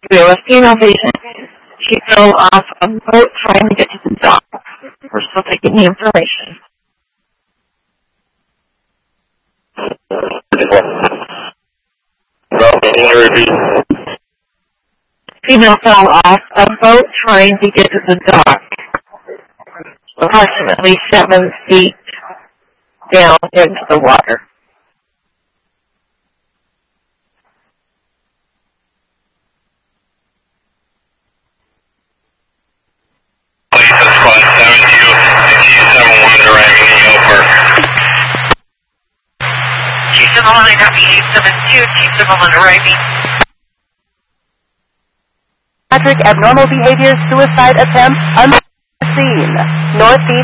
We have a female patient. She fell off a boat trying to get to the dock. We're still taking the information. Female fell off a boat trying to get to the dock. Approximately 7 feet down into the water. G71 copy 872, G71 arriving. Patrick, abnormal behavior, suicide attempt, unseen. Northeast.